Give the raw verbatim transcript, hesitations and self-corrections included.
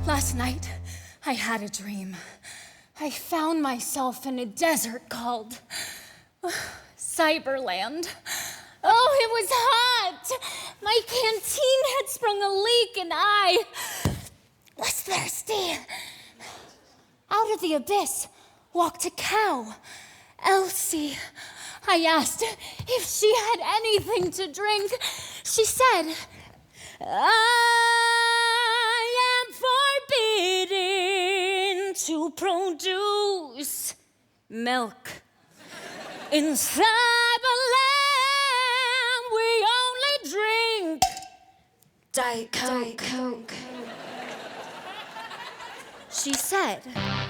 Last night, I had a dream. I found myself in a desert called Cyberland. Oh, it was hot. My canteen had sprung a leak and I was thirsty. Out of the abyss walked a cow, Elsie. I asked if she had anything to drink. She said, I am forbidden to produce milk. In Cyberland, we only drink Diet Coke. Diet Coke. She said,